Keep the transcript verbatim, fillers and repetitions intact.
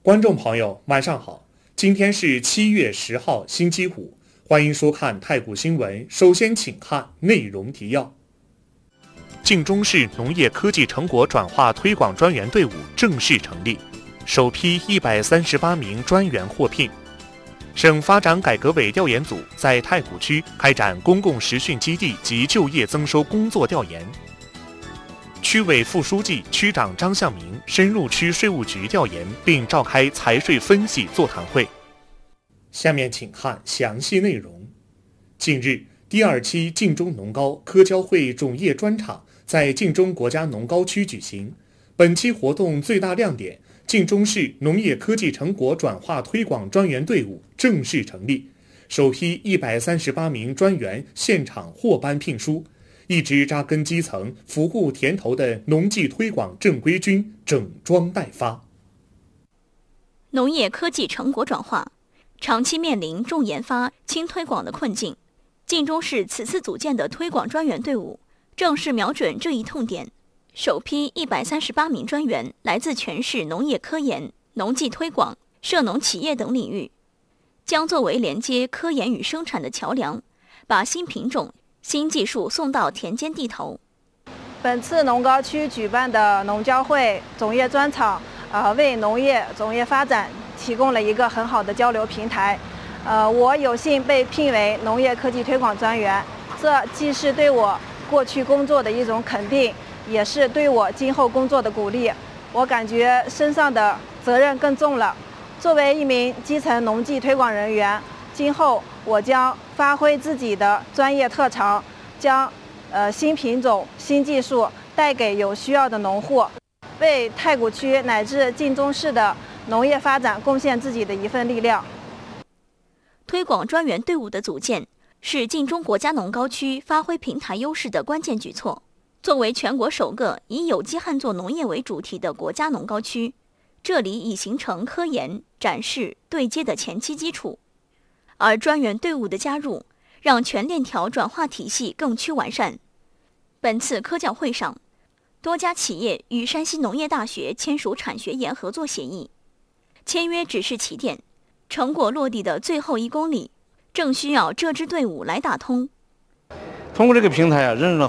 观众朋友，晚上好，今天是七月十号，星期五，欢迎收看太谷新闻。首先，请看内容提要。晋中市农业科技成果转化推广专员队伍正式成立，首批一百三十八名专员获聘。省发展改革委调研组在太谷区开展公共实训基地及就业增收工作调研。区委副书记、区长张向明深入区税务局调研，并召开财税分析座谈会。下面请看详细内容。近日，第二期晋中农高科交会种业专场在晋中国家农高区举行。本期活动最大亮点，晋中市农业科技成果转化推广专员队伍正式成立，首批一百三十八名专员现场获颁聘书。一直扎根基层、服务田头的农技推广正规军整装待发。 农业科技成果转化长期面临重研发、轻推广的困境，晋中市此次组建的推广专员队伍正是瞄准这一痛点。首批一百三十八名专员来自全市农业科研、农技推广、涉农企业等领域，将作为连接科研与生产的桥梁，把新品种、新技术送到田间地头。 本次农高区举办的农交会种业专场，呃，为农业种业发展提供了一个很好的交流平台。呃，我有幸被聘为农业科技推广专员，这既是对我过去工作的一种肯定，也是对我今后工作的鼓励。我感觉身上的责任更重了。作为一名基层农技推广人员，今后我将发挥自己的专业特长，将呃新品种、新技术带给有需要的农户，为太谷区乃至晋中市的农业发展贡献自己的一份力量。 推广专员队伍的组建是晋中国家农高区发挥平台优势的关键举措。作为全国首个以有机旱作农业为主题的国家农高区，这里已形成科研、展示、对接的前期基础。而专员队伍的加入，让全链条转化体系更趋完善。本次科教会上，多家企业与山西农业大学签署产学研合作协议，签约只是起点，成果落地的最后一公里，正需要这支队伍来打通。 通过这个平台啊，认识了